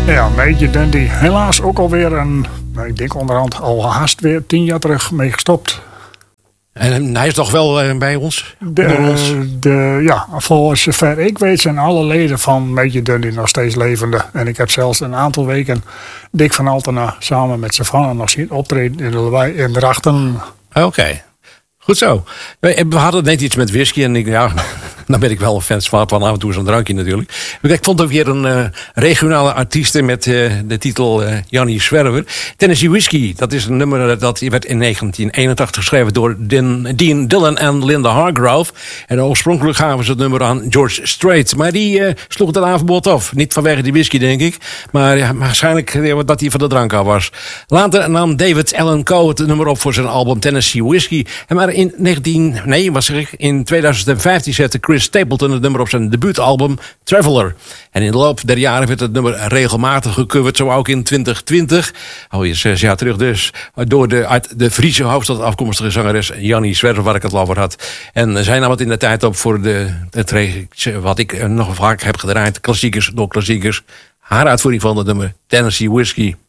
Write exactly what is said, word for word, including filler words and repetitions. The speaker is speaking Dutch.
Ja, Major Dundee. Helaas ook alweer een, ik denk onderhand al haast weer tien jaar terug mee gestopt. En hij is toch wel uh, bij ons? De, ons? De, ja, voor zover ik weet zijn alle leden van Major Dundee nog steeds levende. En ik heb zelfs een aantal weken Dick van Altena samen met Savannah nog zien optreden in de, in de Rachten. Oké. Okay. Goed zo. We hadden net iets met whisky en ik, ja, dan ben ik wel een fan van, van af en toe zo'n drankje natuurlijk. Ik vond er weer een uh, regionale artiest met uh, de titel uh, Jannie Zwerver. Tennessee Whiskey, dat is een nummer dat werd in negentien eenentachtig geschreven door Dean, Dean Dillon en Linda Hargrove. En oorspronkelijk gaven ze het nummer aan George Strait. Maar die uh, sloeg het avondbod af. Niet vanwege die whisky, denk ik. Maar ja, waarschijnlijk uh, dat hij van de drank af was. Later nam David Allan Coe het nummer op voor zijn album Tennessee Whiskey. En maar in negentien, nee, wat zeg ik, in tweeduizend vijftien zette Chris Stapleton het nummer op zijn debuutalbum Traveler. En in de loop der jaren werd het nummer regelmatig gecoverd, zo ook in twintig twintig. Alweer zes jaar terug dus. Door de uit de Friese hoofdstad afkomstige zangeres Jannie Zwerver, waar ik het al over had. En zij nam het in de tijd op voor de, het, wat ik nog vaak heb gedraaid, klassiekers door klassiekers. Haar uitvoering van het nummer Tennessee Whiskey.